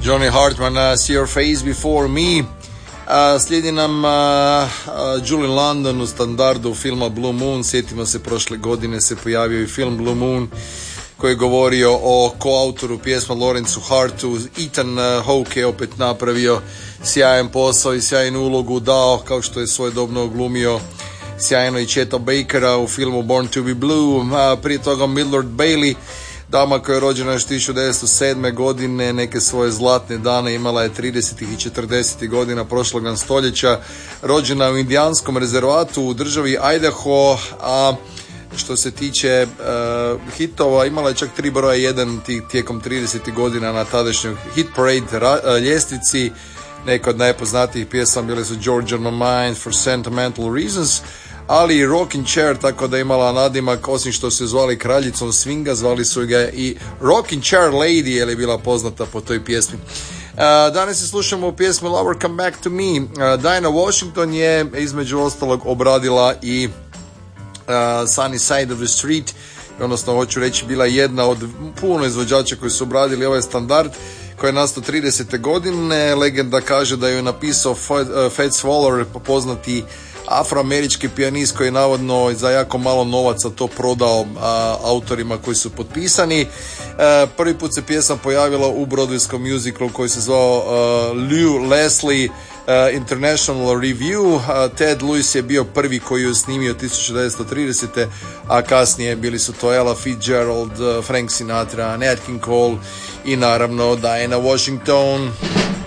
Johnny Hartman, See Your Face Before Me. Slijedi nam Julie London u standardu filma Blue Moon. Sjetimo se, prošle godine se pojavio i film Blue Moon koji je govorio o koautoru pjesma Lawrencu Hartu. Ethan Hawke je opet napravio sjajan posao i sjajnu ulogu dao, kao što je svojedobno glumio sjajno i Cheta Bakera u filmu Born to be Blue. Prije toga Millard Bailey, dama koja je rođena još 1907. godine, neke svoje zlatne dane imala je 30. i 40. godina prošlog stoljeća, rođena u indijanskom rezervatu u državi Idaho, a što se tiče hitova, imala je čak 3 broja 1 tijekom 30. godina na tadašnjoj Hit Parade ljestvici. Neke od najpoznatijih pjesama bile su Georgia on My Mind, For Sentimental Reasons, ali i Rockin' Chair, tako da imala nadimak, osim što se zvali kraljicom swinga, zvali su ga i Rockin' Chair Lady, jer je bila poznata po toj pjesmi. Danas se slušamo u pjesmu Lover Come Back to Me. Dinah Washington je između ostalog obradila i Sunny Side of the Street, odnosno hoću reći bila jedna od puno izvođača koji su obradili ovaj standard koji je nastao 30. godine. Legenda kaže da ju je napisao Fats Waller, poznati afroamerički pijanist koji je navodno za jako malo novaca to prodao autorima koji su potpisani. Prvi put se pjesma pojavila u broadwayskom musicalu koji se zvao Lew Leslie International Review. Ted Lewis je bio prvi koji ju snimio 1930. a kasnije bili su to Ella Fitzgerald, Frank Sinatra, Nat King Cole i naravno Dinah Washington.